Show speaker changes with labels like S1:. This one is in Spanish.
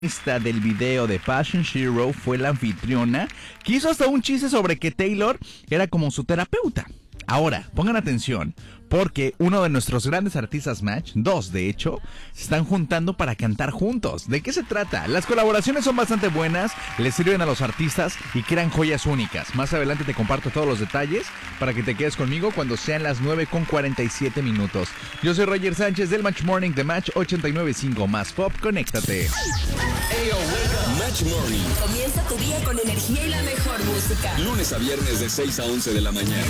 S1: Esta del video de Passion Zero fue la anfitriona que hizo hasta un chiste sobre que Taylor era como su terapeuta. Ahora, pongan atención, porque uno de nuestros grandes artistas Match, dos de hecho, se están juntando para cantar juntos. ¿De qué se trata? Las colaboraciones son bastante buenas, les sirven a los artistas y crean joyas únicas. Más adelante te comparto todos los detalles para que te quedes conmigo cuando sean las 9:47. Yo soy Roger Sánchez del Match Morning de Match 89.5 más Pop. Conéctate.
S2: Hey, Match Morning.
S3: Comienza tu día con energía y la mejor música.
S2: Lunes a viernes de 6 a 11 de la mañana.